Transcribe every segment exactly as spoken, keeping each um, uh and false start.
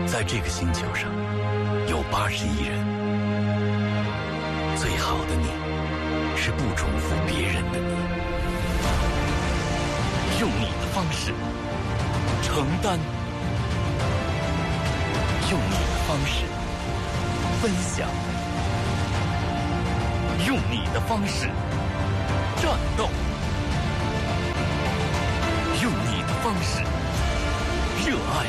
在这个星球上有八十亿人，最好的你是不重复别人的你，用你的方式承担，用你的方式分享，用你的方式战斗，用你的方式热爱，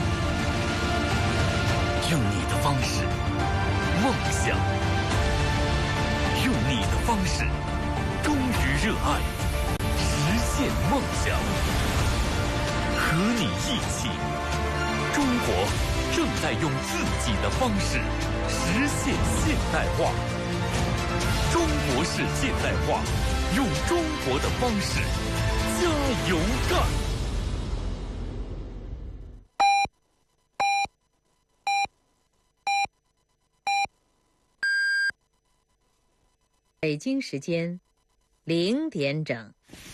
用你的方式梦想，用你的方式忠于热爱，实现梦想。和你一起，中国正在用自己的方式实现现代化。中国式现代化，用中国的方式加油干！ 北京时间零点整。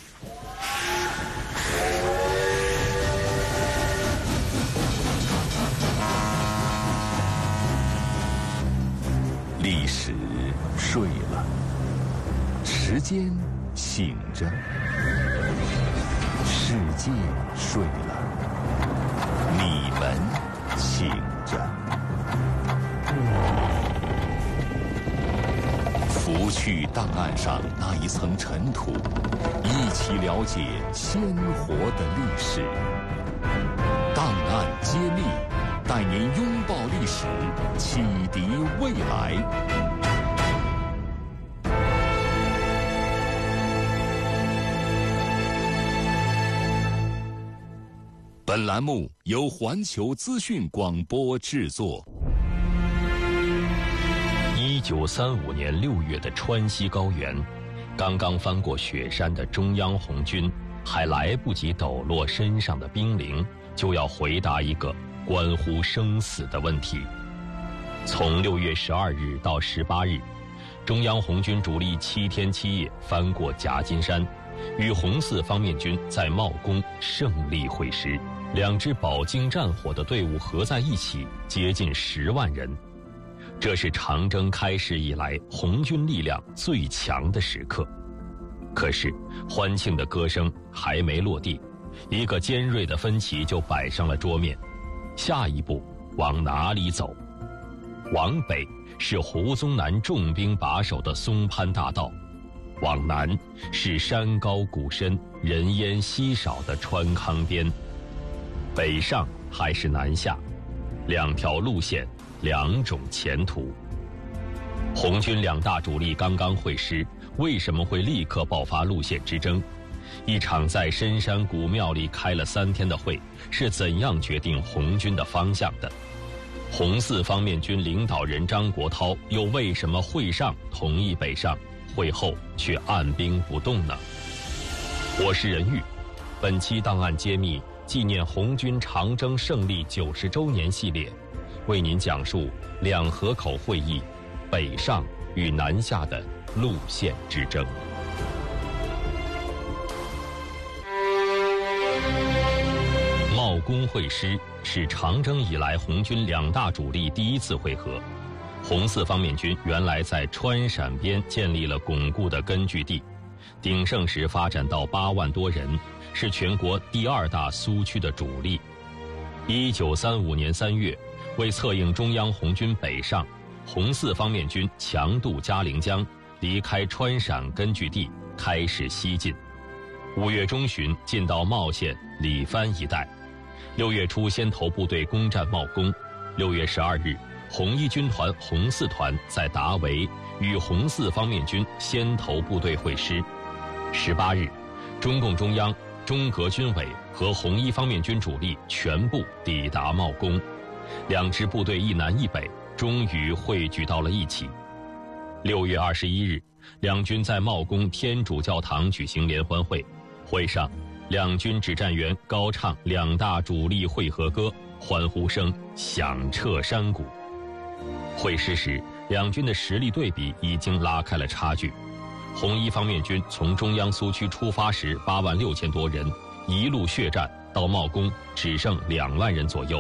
历史睡了，时间醒着，世界睡了，你们醒着。拂去档案上那一层尘土，一起了解鲜活的历史。档案揭秘，带您拥抱历史，启迪未来。本栏目由环球资讯广播制作。 一九三五年六月的川西高原，刚刚翻过雪山的中央红军还来不及抖落身上的兵临，就要回答一个关乎生死的问题。从六月十二日到十八日，中央红军主力七天七夜翻过夹金山，与红四方面军在茂功胜利会师，两支饱经战火的队伍合在一起，接近十万人。这是长征开始以来红军力量最强的时刻。可是欢庆的歌声还没落地，一个尖锐的分歧就摆上了桌面。下一步往哪里走？往北是胡宗南重兵把守的松潘大道，往南是山高谷深人烟稀少的川康边。北上还是南下？两条路线，两种前途。红军两大主力刚刚会师，为什么会立刻爆发路线之争？一场在深山古庙里开了三天的会，是怎样决定红军的方向的？红四方面军领导人张国焘又为什么会上同意北上，会后却按兵不动呢？我是任玉，本期档案揭秘纪念红军长征胜利九十周年系列，为您讲述两河口会议北上与南下的路线之争。茂功会师是长征以来红军两大主力第一次会合。红四方面军原来在川陕边建立了巩固的根据地，鼎盛时发展到八万多人，是全国第二大苏区的主力。一九三五年三月，为策应中央红军北上，红四方面军强渡嘉陵江，离开川陕根据地，开始西进。五月中旬进到茂县李番一带，六月初先头部队攻占茂功。六月十二日，红一军团红四团在达维与红四方面军先头部队会师。十八日，中共中央、中革军委和红一方面军主力全部抵达茂功，两支部队一南一北，终于汇聚到了一起。六月二十一日，两军在茂功天主教堂举行联欢会，会上两军指战员高唱两大主力会合歌，欢呼声响彻山谷。会师时，两军的实力对比已经拉开了差距。红一方面军从中央苏区出发时八万六千多人，一路血战到茂功只剩两万人左右，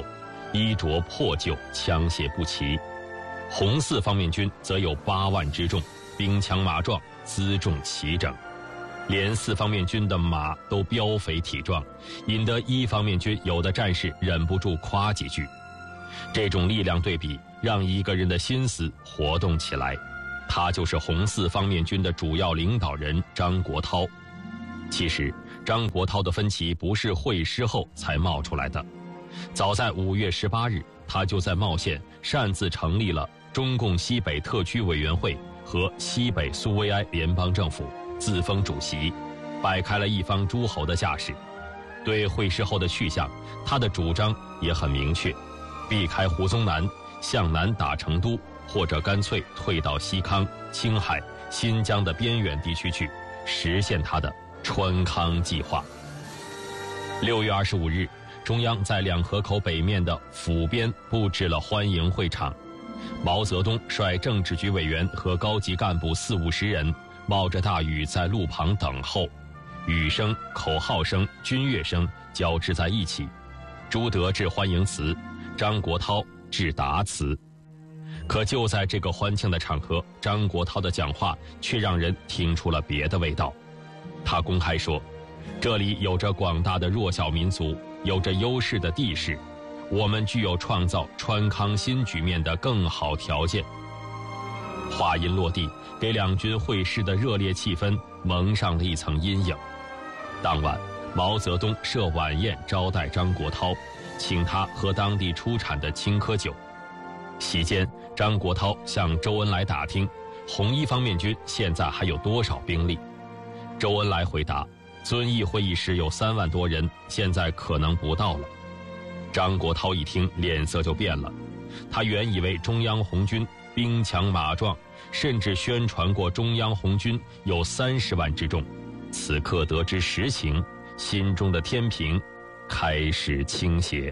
衣着破旧，枪械不齐；红四方面军则有八万之众，兵强马壮，辎重齐整。连四方面军的马都膘肥体壮，引得一方面军有的战士忍不住夸几句。这种力量对比，让一个人的心思活动起来，他就是红四方面军的主要领导人张国焘。其实张国焘的分歧不是会师后才冒出来的，早在五月十八日，他就在茂县擅自成立了中共西北特区委员会和西北苏维埃联邦政府，自封主席，摆开了一方诸侯的架势。对会师后的去向，他的主张也很明确，避开胡宗南，向南打成都，或者干脆退到西康、青海、新疆的边远地区去，实现他的川康计划。六月二十五日，中央在两河口北面的府边布置了欢迎会场，毛泽东率政治局委员和高级干部四五十人，冒着大雨在路旁等候，雨声、口号声、军乐声交织在一起。朱德致欢迎词，张国焘致答词。可就在这个欢庆的场合，张国焘的讲话却让人听出了别的味道。他公开说，这里有着广大的弱小民族，有着优势的地势，我们具有创造川康新局面的更好条件。话音落地，给两军会师的热烈气氛蒙上了一层阴影。当晚，毛泽东设晚宴招待张国焘，请他喝当地出产的青稞酒。席间，张国焘向周恩来打听红一方面军现在还有多少兵力。周恩来回答，遵义会议时有三万多人，现在可能不到了。张国焘一听，脸色就变了。他原以为中央红军兵强马壮，甚至宣传过中央红军有三十万之众，此刻得知实情，心中的天平开始倾斜。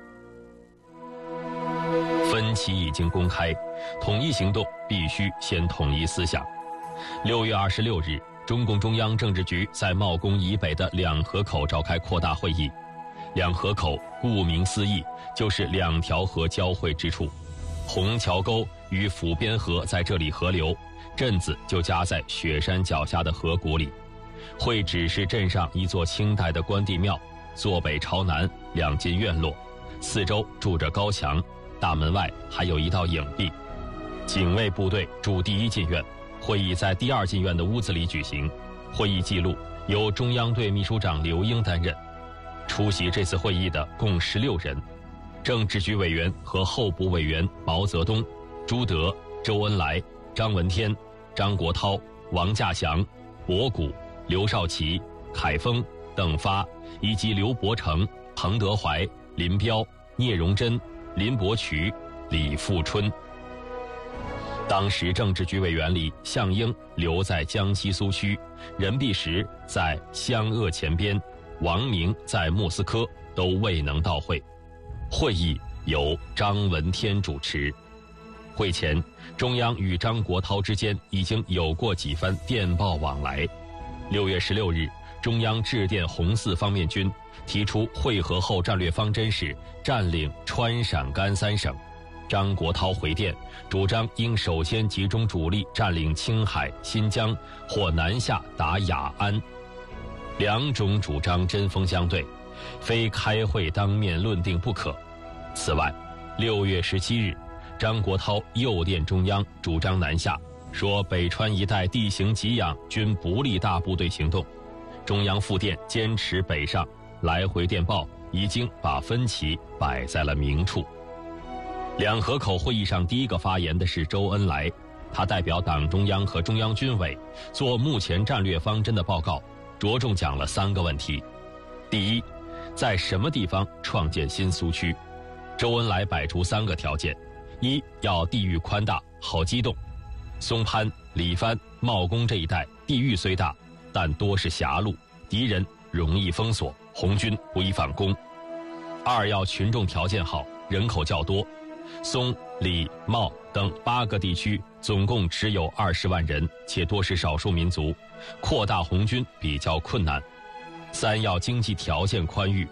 分歧已经公开，统一行动必须先统一思想。六月二十六日，中共中央政治局在茂功以北的两河口召开扩大会议。两河口顾名思义，就是两条河交汇之处，虹桥沟与府边河在这里合流，镇子就夹在雪山脚下的河谷里。会址是镇上一座清代的关帝庙，坐北朝南，两进院落，四周筑着高墙，大门外还有一道影壁。警卫部队驻第一进院，会议在第二进院的屋子里举行。会议记录由中央队秘书长刘英担任。出席这次会议的共十六人，政治局委员和候补委员毛泽东、朱德、周恩来、张闻天、张国焘、王稼祥、博古、刘少奇、凯丰、邓发，以及刘伯承、彭德怀、林彪、聂荣臻、林伯渠、李富春。当时政治局委员里，项英留在江西苏区，任弼时在湘鄂前边，王明在莫斯科，都未能到会。会议由张闻天主持。会前，中央与张国焘之间已经有过几番电报往来。六月十六日，中央致电红四方面军，提出会合后战略方针是占领川陕甘三省。张国焘回电，主张应首先集中主力占领青海、新疆，或南下打雅安。两种主张针锋相对，非开会当面论定不可。此外，六月十七日，张国焘又电中央，主张南下，说北川一带地形给养，均不利大部队行动。中央复电坚持北上，来回电报已经把分歧摆在了明处。两河口会议上第一个发言的是周恩来，他代表党中央和中央军委做目前战略方针的报告，着重讲了三个问题。第一，在什么地方创建新苏区？周恩来摆出三个条件：一，要地域宽大，好机动。松潘、李番、茂功这一带地域虽大，但多是狭路，敌人容易封锁，红军不易反攻。二，要群众条件好，人口较多。松、李、茂等八个地区总共只有二十万人，且多是少数民族，扩大红军比较困难。三，要经济条件宽裕，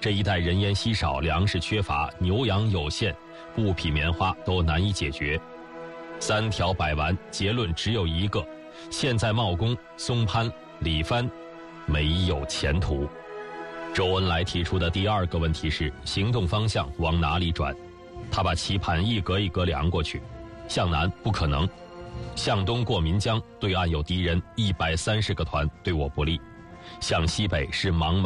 这一带人烟稀少，粮食缺乏，牛羊有限，布匹棉花都难以解决。三条摆完，结论只有一个：现在茂公、松潘、李藩没有前途。周恩来提出的第二个问题是行动方向往哪里转。他把棋盘一格一格量过去，向南不可能，向东过岷江，对岸有敌人一百三十个团，对我不利；向西北是茫茫